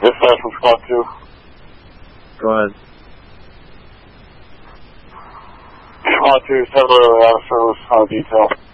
Dispatch from Squad 2. Go ahead. Squad 2 is temporarily out of service on a detail.